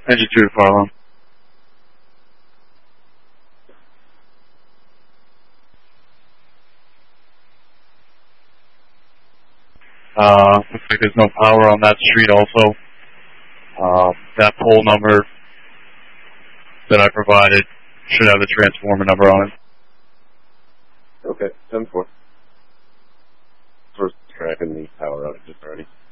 Engine 2 to fire alarm. Looks like there's no power on that street also. That pole number that I provided should have the transformer number on it. Okay, 10-4. First tracking the power outages already.